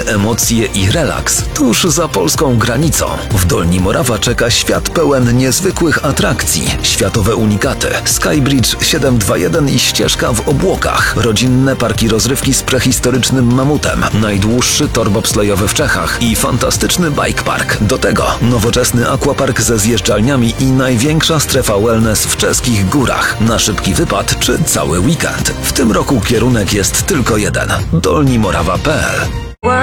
emocje i relaks tuż za polską granicą. W Dolni Morawa czeka świat pełen niezwykłych atrakcji, światowe unikaty, Skybridge 721 i ścieżka w obłokach, rodzinne parki rozrywki z prehistorycznym mamutem, najdłuższy tor bobslejowy w Czechach i fantastyczny bike park. Do tego nowoczesny aquapark ze zjeżdżalniami i największa strefa wellness w czeskich górach. Na szybki wypad czy cały weekend. W tym roku kierunek jest tylko jeden: dolnimorawa.pl.